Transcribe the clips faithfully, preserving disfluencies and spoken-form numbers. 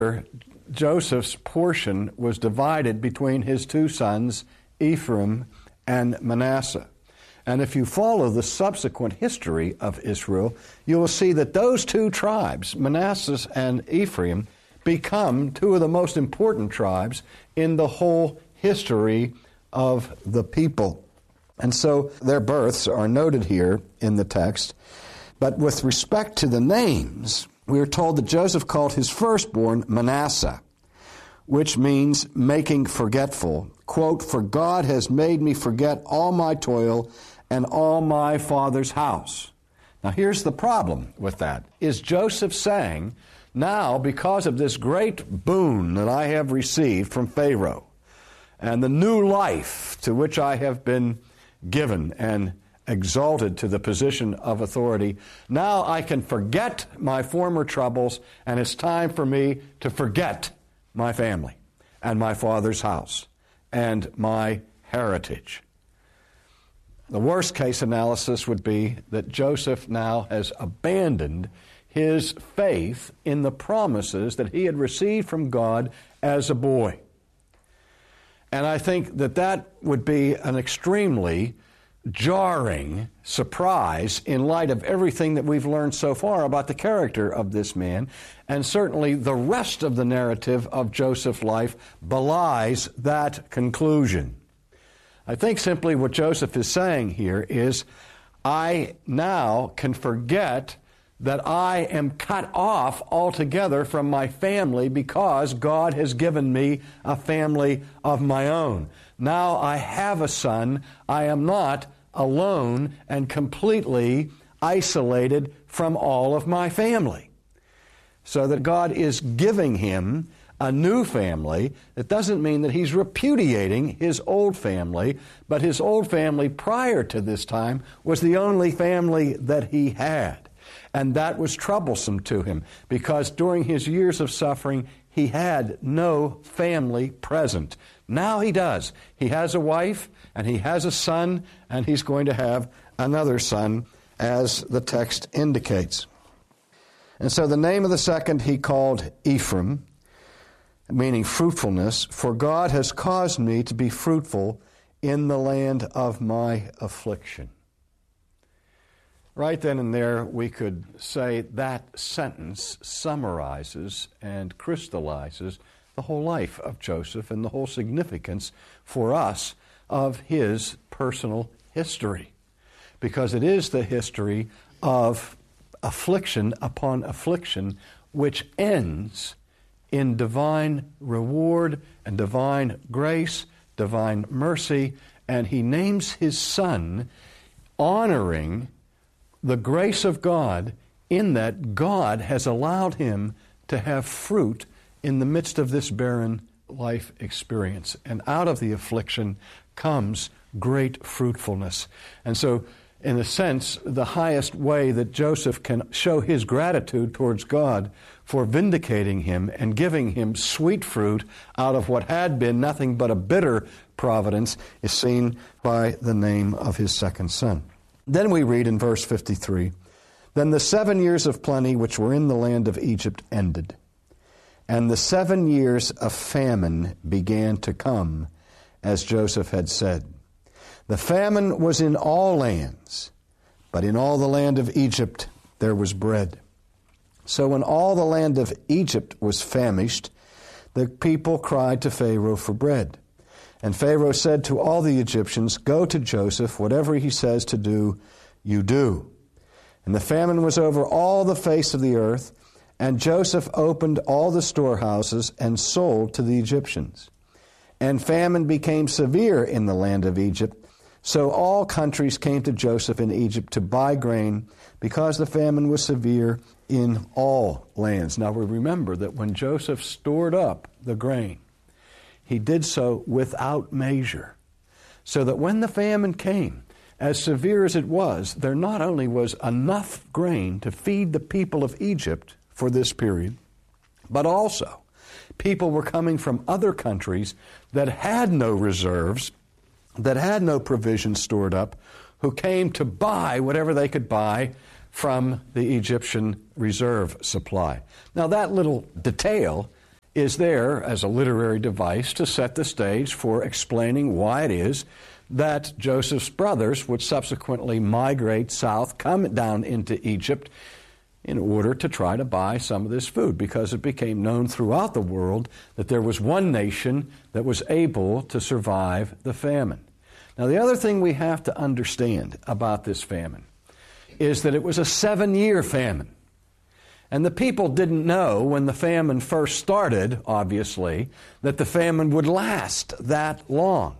Joseph's portion was divided between his two sons, Ephraim and Manasseh. And if you follow the subsequent history of Israel, you will see that those two tribes, Manasseh and Ephraim, become two of the most important tribes in the whole history of the people. And so their births are noted here in the text. But with respect to the names, we are told that Joseph called his firstborn Manasseh, which means making forgetful. Quote, "For God has made me forget all my toil and all my father's house." Now here's the problem with that. Is Joseph saying, now because of this great boon that I have received from Pharaoh and the new life to which I have been given and exalted to the position of authority, now I can forget my former troubles, and it's time for me to forget my family and my father's house and my heritage? The worst case analysis would be that Joseph now has abandoned his faith in the promises that he had received from God as a boy. And I think that that would be an extremely jarring surprise in light of everything that we've learned so far about the character of this man. And certainly the rest of the narrative of Joseph's life belies that conclusion. I think simply what Joseph is saying here is, I now can forget that I am cut off altogether from my family because God has given me a family of my own. Now I have a son. I am not alone and completely isolated from all of my family. So that God is giving him a new family. It doesn't mean that he's repudiating his old family, but his old family prior to this time was the only family that he had. And that was troublesome to him because during his years of suffering, he had no family present. Now he does. He has a wife, and he has a son, and he's going to have another son, as the text indicates. And so the name of the second he called Ephraim, meaning fruitfulness, for God has caused me to be fruitful in the land of my affliction. Right then and there, we could say that sentence summarizes and crystallizes the whole life of Joseph and the whole significance for us of his personal history. Because it is the history of affliction upon affliction which ends in divine reward and divine grace, divine mercy, and he names his son honoring the grace of God in that God has allowed him to have fruit in the midst of this barren life experience. And out of the affliction comes great fruitfulness. And so, in a sense, the highest way that Joseph can show his gratitude towards God for vindicating him and giving him sweet fruit out of what had been nothing but a bitter providence is seen by the name of his second son. Then we read in verse fifty-three, "Then the seven years of plenty which were in the land of Egypt ended, and the seven years of famine began to come, as Joseph had said. The famine was in all lands, but in all the land of Egypt there was bread. So when all the land of Egypt was famished, the people cried to Pharaoh for bread. And Pharaoh said to all the Egyptians, 'Go to Joseph, whatever he says to do, you do.' And the famine was over all the face of the earth, and Joseph opened all the storehouses and sold to the Egyptians. And famine became severe in the land of Egypt, so all countries came to Joseph in Egypt to buy grain, because the famine was severe in all lands." Now we remember that when Joseph stored up the grain, he did so without measure, so that when the famine came, as severe as it was, there not only was enough grain to feed the people of Egypt for this period, but also people were coming from other countries that had no reserves, that had no provisions stored up, who came to buy whatever they could buy from the Egyptian reserve supply. Now that little detail is there as a literary device to set the stage for explaining why it is that Joseph's brothers would subsequently migrate south, come down into Egypt in order to try to buy some of this food, because it became known throughout the world that there was one nation that was able to survive the famine. Now, the other thing we have to understand about this famine is that it was a seven-year famine. And the people didn't know when the famine first started, obviously, that the famine would last that long.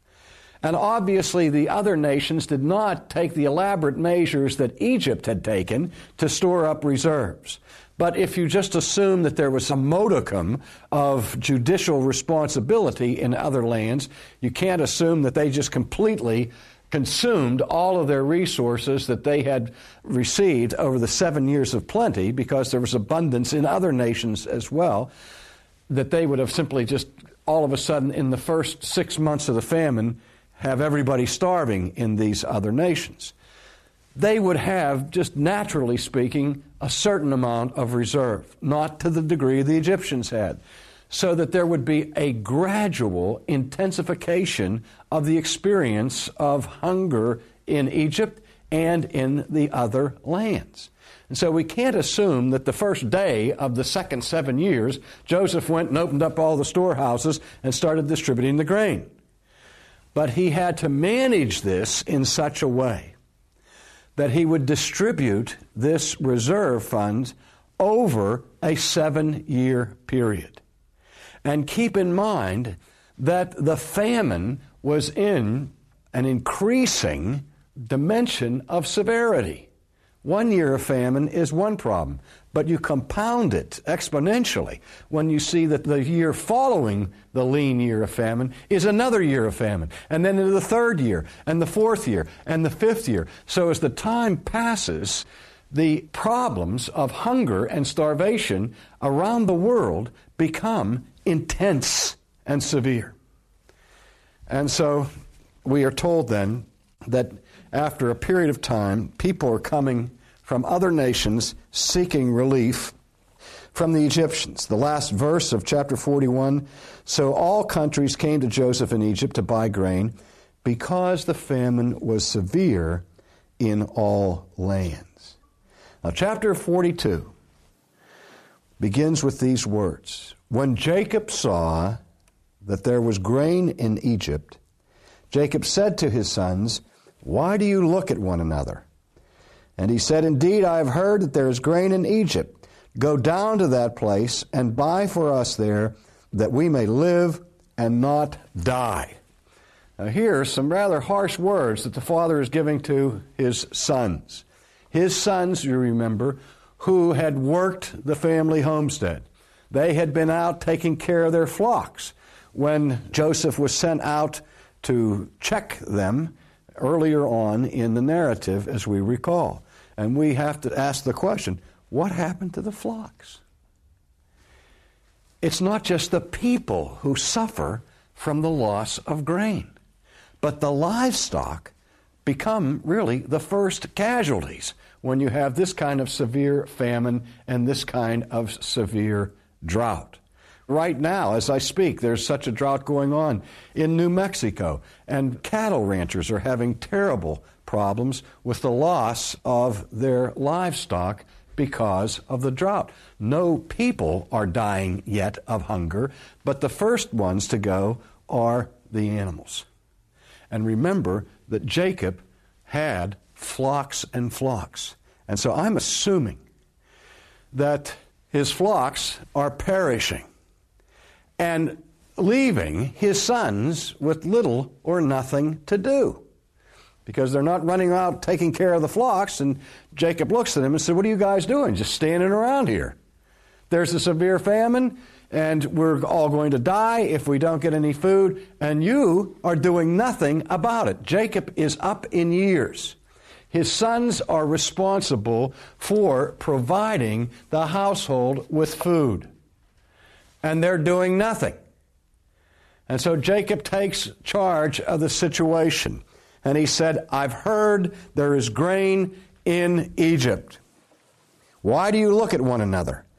And obviously the other nations did not take the elaborate measures that Egypt had taken to store up reserves. But if you just assume that there was a modicum of judicial responsibility in other lands, you can't assume that they just completely consumed all of their resources that they had received over the seven years of plenty, because there was abundance in other nations as well, that they would have simply just all of a sudden in the first six months of the famine have everybody starving in these other nations. They would have, just naturally speaking, a certain amount of reserve, not to the degree the Egyptians had, so that there would be a gradual intensification of the experience of hunger in Egypt and in the other lands. And so we can't assume that the first day of the second seven years, Joseph went and opened up all the storehouses and started distributing the grain. But he had to manage this in such a way that he would distribute this reserve fund over a seven-year period. And keep in mind that the famine was in an increasing dimension of severity. One year of famine is one problem, but you compound it exponentially when you see that the year following the lean year of famine is another year of famine, and then into the third year, and the fourth year, and the fifth year. So as the time passes, the problems of hunger and starvation around the world become intense and severe. And so we are told then that after a period of time, people are coming from other nations seeking relief from the Egyptians. The last verse of chapter forty-one, so all countries came to Joseph in Egypt to buy grain, because the famine was severe in all lands. Now, chapter forty-two begins with these words. When Jacob saw that there was grain in Egypt, Jacob said to his sons, why do you look at one another? And he said, indeed, I have heard that there is grain in Egypt. Go down to that place and buy for us there, that we may live and not die. Now here are some rather harsh words that the father is giving to his sons. His sons, you remember, who had worked the family homestead. They had been out taking care of their flocks when Joseph was sent out to check them earlier on in the narrative, as we recall. And we have to ask the question, what happened to the flocks? It's not just the people who suffer from the loss of grain, but the livestock become really the first casualties when you have this kind of severe famine and this kind of severe drought. Right now, as I speak, there's such a drought going on in New Mexico, and cattle ranchers are having terrible problems with the loss of their livestock because of the drought. No people are dying yet of hunger, but the first ones to go are the animals. And remember that Jacob had flocks and flocks. And so I'm assuming that his flocks are perishing and leaving his sons with little or nothing to do, because they're not running out taking care of the flocks. And Jacob looks at them and said, what are you guys doing? Just standing around here. There's a severe famine, and we're all going to die if we don't get any food, and you are doing nothing about it. Jacob is up in years. His sons are responsible for providing the household with food, and they're doing nothing. And so Jacob takes charge of the situation, and he said, I've heard there is grain in Egypt. Why do you look at one another?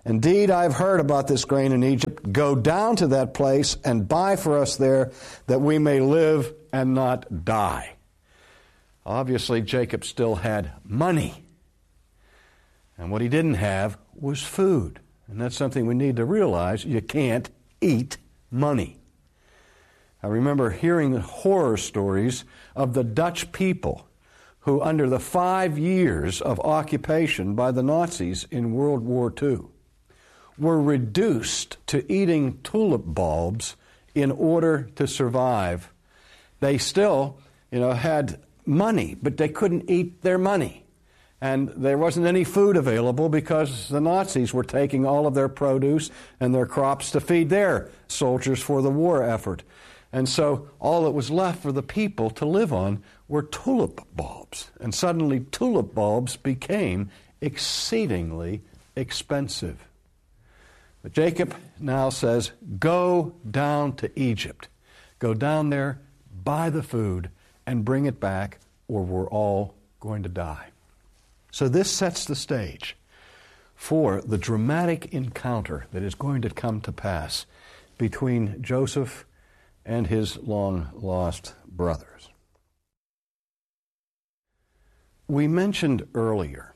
Indeed, I've heard about this grain in Egypt. Go down to that place and buy for us there, that we may live and not die. Obviously, Jacob still had money. And what he didn't have was food. And that's something we need to realize. You can't eat money. I remember hearing the horror stories of the Dutch people who, under the five years of occupation by the Nazis in World War Two, were reduced to eating tulip bulbs in order to survive. They still, you know, had money, but they couldn't eat their money. And there wasn't any food available because the Nazis were taking all of their produce and their crops to feed their soldiers for the war effort. And so all that was left for the people to live on were tulip bulbs. And suddenly tulip bulbs became exceedingly expensive. But Jacob now says, go down to Egypt. Go down there, buy the food, and bring it back, or we're all going to die. So this sets the stage for the dramatic encounter that is going to come to pass between Joseph and his long-lost brothers. We mentioned earlier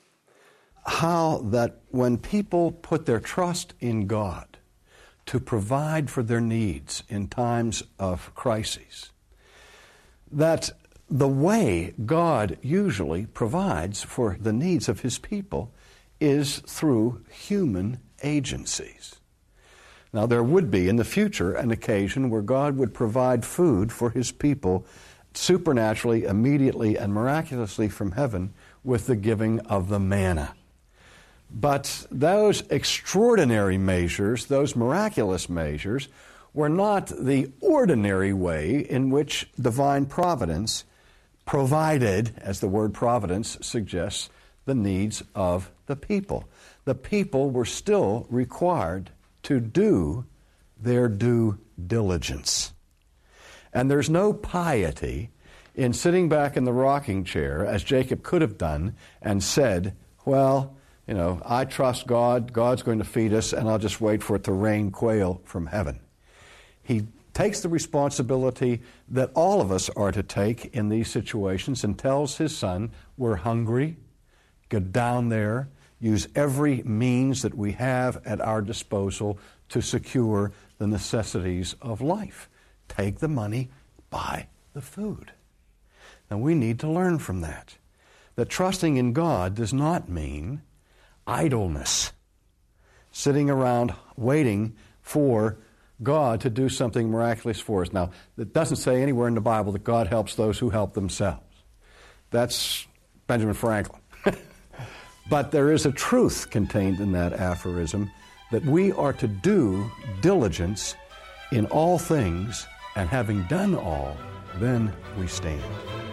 how that when people put their trust in God to provide for their needs in times of crises, that the way God usually provides for the needs of His people is through human agencies. Now, there would be in the future an occasion where God would provide food for His people supernaturally, immediately, and miraculously from heaven with the giving of the manna. But those extraordinary measures, those miraculous measures, were not the ordinary way in which divine providence provided, as the word providence suggests, the needs of the people. The people were still required to do their due diligence. And there's no piety in sitting back in the rocking chair, as Jacob could have done, and said, well, you know, I trust God, God's going to feed us, and I'll just wait for it to rain quail from heaven. He takes the responsibility that all of us are to take in these situations and tells his son, we're hungry, go down there, use every means that we have at our disposal to secure the necessities of life. Take the money, buy the food. Now we need to learn from that, that trusting in God does not mean idleness, sitting around waiting for God to do something miraculous for us. Now, it doesn't say anywhere in the Bible that God helps those who help themselves. That's Benjamin Franklin. But there is a truth contained in that aphorism that we are to do diligence in all things, and having done all, then we stand.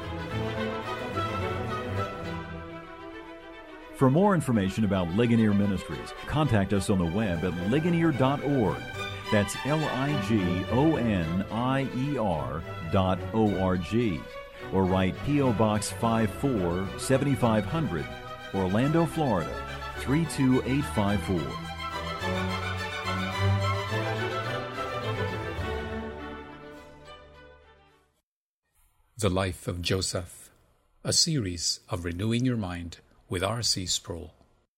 For more information about Ligonier Ministries, contact us on the web at ligonier dot org. That's L I G O N I E R dot O R G. Or write P O. Box five four, seventy-five hundred, Orlando, Florida, three two eight five four. The Life of Joseph, a series of renewing your mind with R C Sproul.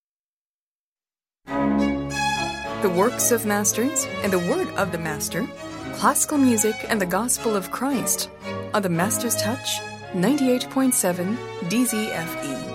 The works of masters and the word of the master, classical music and the gospel of Christ on the Master's Touch, ninety-eight point seven D Z F E.